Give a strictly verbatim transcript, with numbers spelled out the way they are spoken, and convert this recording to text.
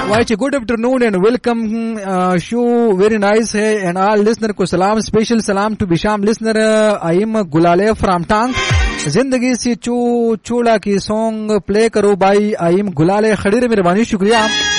वाइच good afternoon and welcome show very nice है and all listener को सलाम special सलाम to Besham listener I am गुलाले from टांग जिंदगी से चो चोड़ा की सॉन्ग प्ले करो भाई आई एम गुलाले खड़ीर मेहरबानी शुक्रिया